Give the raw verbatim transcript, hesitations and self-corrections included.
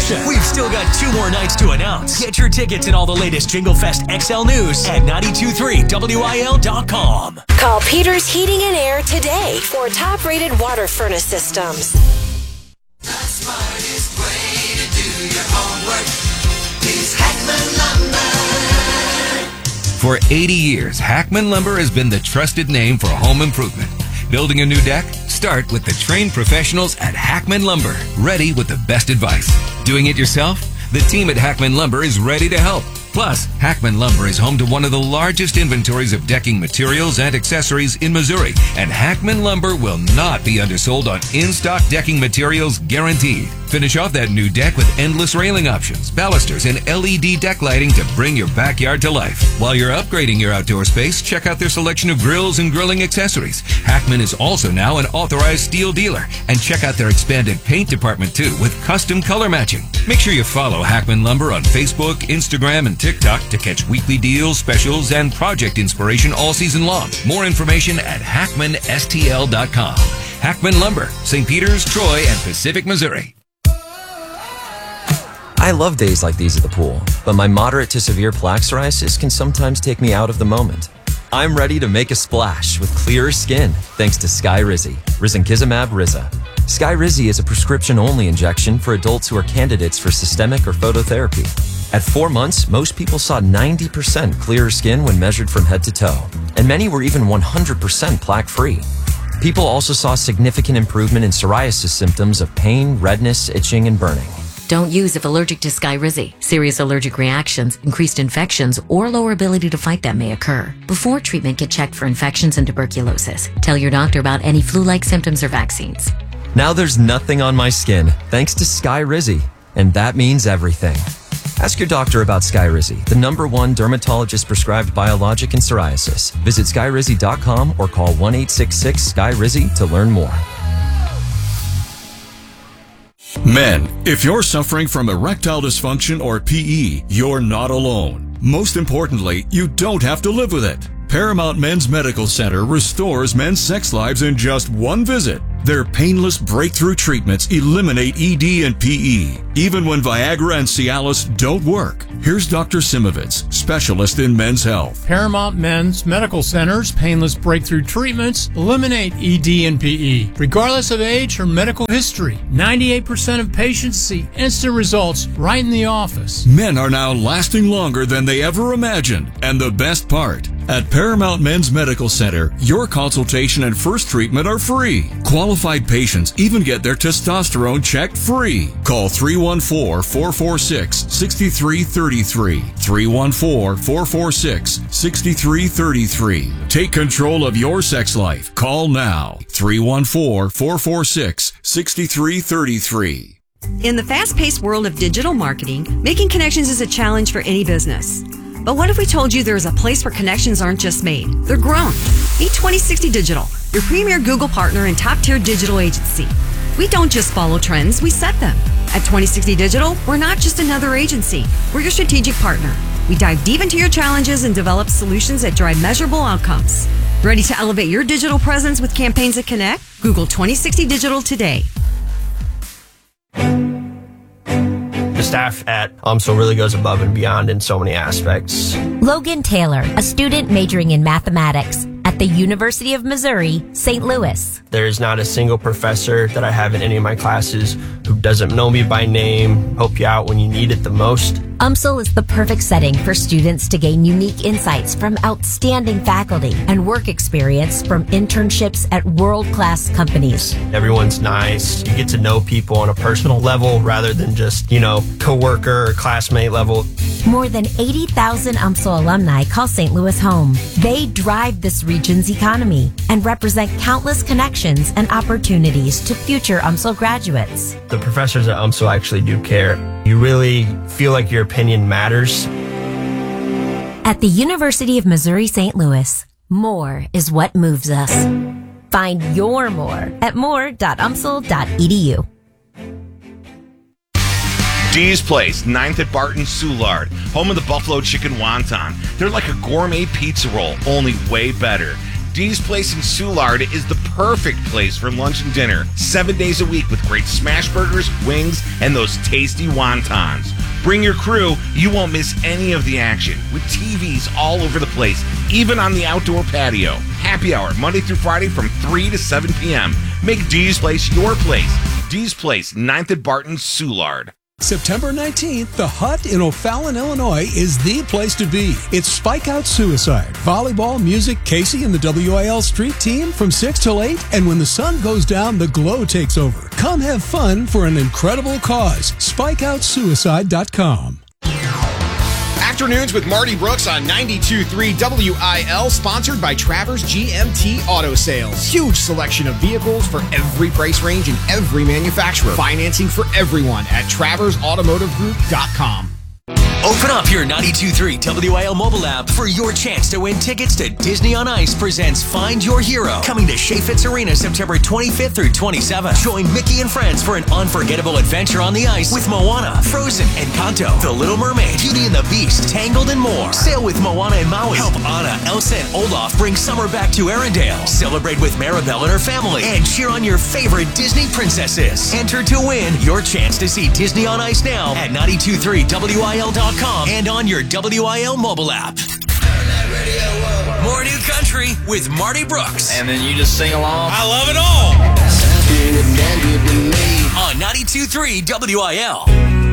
promotion. We've still got two more nights to announce. Get your tickets and all the latest Jingle Fest X L news at nine two three W I L dot com. Call Peters Heating and Air today for top-rated water furnace systems. The smartest way to do your homework is Hackman Lumber. For eighty years, Hackman Lumber has been the trusted name for home improvement. Building a new deck? Start with the trained professionals at Hackman Lumber, ready with the best advice. Doing it yourself? The team at Hackman Lumber is ready to help. Plus, Hackman Lumber is home to one of the largest inventories of decking materials and accessories in Missouri, and Hackman Lumber will not be undersold on in-stock decking materials guaranteed. Finish off that new deck with endless railing options, balusters, and L E D deck lighting to bring your backyard to life. While you're upgrading your outdoor space, check out their selection of grills and grilling accessories. Hackman is also now an authorized steel dealer, and check out their expanded paint department too with custom color matching. Make sure you follow Hackman Lumber on Facebook, Instagram, and TikTok to catch weekly deals, specials, and project inspiration all season long. More information at hackman S T L dot com. Hackman Lumber, Saint Peters, Troy, and Pacific, Missouri. I love days like these at the pool, but my moderate to severe plaque psoriasis can sometimes take me out of the moment. I'm ready to make a splash with clearer skin thanks to Skyrizi, risankizumab Riza. Skyrizi is a prescription-only injection for adults who are candidates for systemic or phototherapy. At four months, most people saw ninety percent clearer skin when measured from head to toe, and many were even one hundred percent plaque-free. People also saw significant improvement in psoriasis symptoms of pain, redness, itching, and burning. Don't use if allergic to Skyrizi. Serious allergic reactions, increased infections, or lower ability to fight them may occur. Before treatment, get checked for infections and tuberculosis. Tell your doctor about any flu-like symptoms or vaccines. Now there's nothing on my skin thanks to Skyrizi, and that means everything. Ask your doctor about Skyrizi, the number one dermatologist-prescribed biologic in psoriasis. Visit skyrizi dot com or call one eight six six Sky Rizi to learn more. Men, if you're suffering from erectile dysfunction or P E, you're not alone. Most importantly, you don't have to live with it. Paramount Men's Medical Center restores men's sex lives in just one visit. Their painless breakthrough treatments eliminate E D and P E, even when Viagra and Cialis don't work. Here's Doctor Simovitz, specialist in men's health. Paramount Men's Medical Center's painless breakthrough treatments eliminate E D and P E, regardless of age or medical history. ninety-eight percent of patients see instant results right in the office. Men are now lasting longer than they ever imagined, and the best part, at Paramount Men's Medical Center, your consultation and first treatment are free. Qualified patients even get their testosterone checked free. Call three one four, four four six, six three three three. three one four, four four six, six three three three. Take control of your sex life. Call now. three one four, four four six, six three three three. In the fast-paced world of digital marketing, making connections is a challenge for any business. But what if we told you there's a place where connections aren't just made, they're grown? Meet twenty sixty Digital, your premier Google partner and top-tier digital agency. We don't just follow trends, we set them. At twenty sixty Digital, we're not just another agency, we're your strategic partner. We dive deep into your challenges and develop solutions that drive measurable outcomes. Ready to elevate your digital presence with campaigns that connect? Google twenty sixty Digital today. The staff at UMSL really goes above and beyond in so many aspects. Logan Taylor, a student majoring in mathematics at the University of Missouri, Saint Louis. There's not a single professor that I have in any of my classes who doesn't know me by name, help you out when you need it the most. UMSL is the perfect setting for students to gain unique insights from outstanding faculty and work experience from internships at world-class companies. Everyone's nice. You get to know people on a personal level rather than just, you know, coworker or classmate level. More than eighty thousand UMSL alumni call Saint Louis home. They drive this region's economy and represent countless connections and opportunities to future UMSL graduates. The professors at UMSL actually do care. You really feel like your opinion matters. At the University of Missouri Saint Louis, more is what moves us. Find your more at more dot U M S L dot E D U. Dee's Place, ninth at Barton Soulard, home of the Buffalo Chicken Wonton. They're like a gourmet pizza roll, only way better. Dee's Place in Soulard is the perfect place for lunch and dinner, seven days a week with great smash burgers, wings, and those tasty wontons. Bring your crew, you won't miss any of the action, with T Vs all over the place, even on the outdoor patio. Happy hour, Monday through Friday from three to seven p.m. Make Dee's Place your place. Dee's Place, ninth at Barton, Soulard. September nineteenth, the Hut in O'Fallon, Illinois is the place to be. It's Spike Out Suicide, volleyball, music, Casey and the W I L Street Team from six till eight, and when the sun goes down, the glow takes over. Come have fun for an incredible cause. spike out suicide dot com. Afternoons with Marty Brooks on ninety-two point three W I L, sponsored by Travers G M T Auto Sales. Huge selection of vehicles for every price range and every manufacturer. Financing for everyone at travers automotive group dot com. Open up your ninety-two point three W I L mobile app for your chance to win tickets to Disney on Ice presents Find Your Hero, coming to Chaifetz Arena September twenty-fifth through twenty-seventh. Join Mickey and friends for an unforgettable adventure on the ice with Moana, Frozen, Encanto, The Little Mermaid, Beauty and the Beast, Tangled, and more. Sail with Moana and Maui. Help Anna, Elsa, and Olaf bring summer back to Arendelle. Celebrate with Maribel and her family, and cheer on your favorite Disney princesses. Enter to win your chance to see Disney on Ice now at ninety-two point three W I L dot com and on your W I L mobile app. More new country with Marty Brooks. And then you just sing along. I love it all. On ninety-two point three W I L.